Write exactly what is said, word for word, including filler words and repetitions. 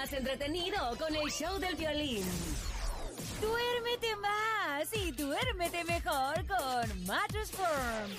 más entretenido con el show del violín. Duérmete más y duérmete mejor con Mattress Firm.